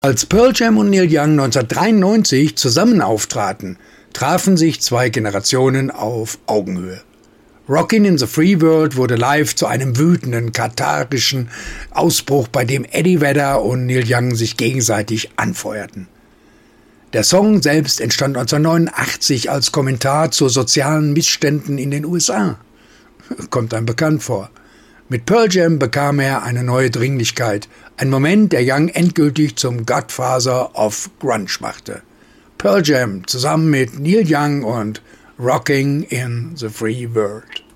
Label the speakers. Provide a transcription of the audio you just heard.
Speaker 1: Als Pearl Jam und Neil Young 1993 zusammen auftraten, trafen sich zwei Generationen auf Augenhöhe. Rockin' in the Free World wurde live zu einem wütenden, katharischen Ausbruch, bei dem Eddie Vedder und Neil Young sich gegenseitig anfeuerten. Der Song selbst entstand 1989 als Kommentar zu sozialen Missständen in den USA. Kommt einem bekannt vor. Mit Pearl Jam bekam er eine neue Dringlichkeit, ein Moment, der Young endgültig zum Godfather of Grunge machte. Pearl Jam zusammen mit Neil Young und Rockin' in the Free World.